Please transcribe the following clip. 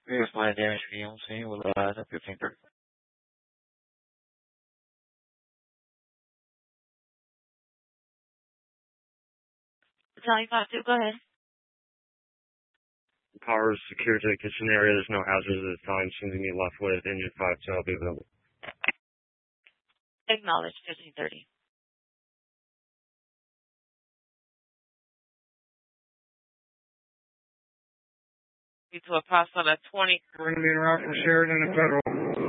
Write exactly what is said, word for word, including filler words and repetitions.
Here's my damage fiance will uh up your finger. Tell you about to. Go ahead. The car is secured to the kitchen area. There's no hazards at this time. Seems to be left with engine five, so I'll be available. Acknowledge fifteen thirty. To approximate twenty. We're going to be en route from Sheridan to Federal.